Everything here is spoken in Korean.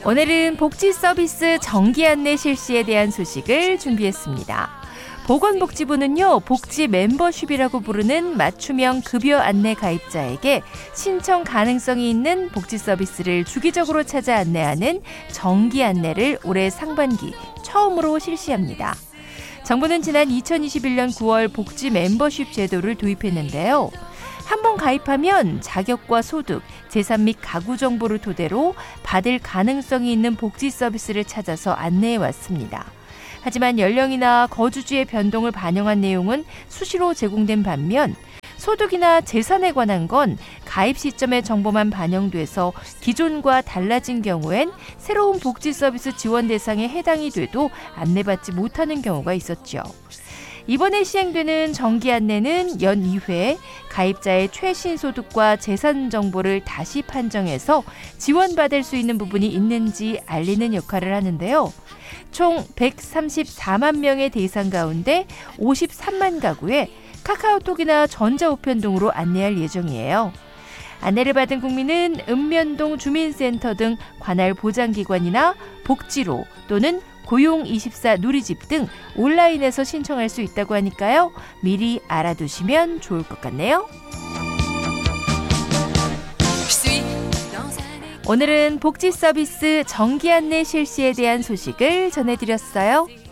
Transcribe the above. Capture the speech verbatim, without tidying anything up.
오늘은 복지 서비스 정기 안내 실시에 대한 소식을 준비했습니다. 보건복지부는요, 복지 멤버십이라고 부르는 맞춤형 급여 안내 가입자에게 신청 가능성이 있는 복지 서비스를 주기적으로 찾아 안내하는 정기 안내를 올해 상반기 처음으로 실시합니다. 정부는 지난 이천이십일 년 구월 복지 멤버십 제도를 도입했는데요. 한번 가입하면 자격과 소득, 재산 및 가구 정보를 토대로 받을 가능성이 있는 복지 서비스를 찾아서 안내해 왔습니다. 하지만 연령이나 거주지의 변동을 반영한 내용은 수시로 제공된 반면 소득이나 재산에 관한 건 가입 시점의 정보만 반영돼서 기존과 달라진 경우엔 새로운 복지 서비스 지원 대상에 해당이 돼도 안내받지 못하는 경우가 있었죠. 이번에 시행되는 정기 안내는 연 이 회 가입자의 최신 소득과 재산 정보를 다시 판정해서 지원받을 수 있는 부분이 있는지 알리는 역할을 하는데요. 총 백삼십사만 명의 대상 가운데 오십삼만 가구에 카카오톡이나 전자우편 등으로 안내할 예정이에요. 안내를 받은 국민은 읍면동 주민센터 등 관할 보장기관이나 복지로 또는 고용이십사 누리집 등 온라인에서 신청할 수 있다고 하니까요. 미리 알아두시면 좋을 것 같네요. 오늘은 복지 서비스 정기 안내 실시에 대한 소식을 전해드렸어요.